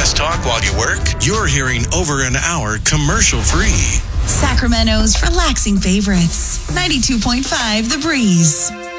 Less talk while you work? You're hearing over an hour commercial-free. Sacramento's relaxing favorites. 92.5 The Breeze.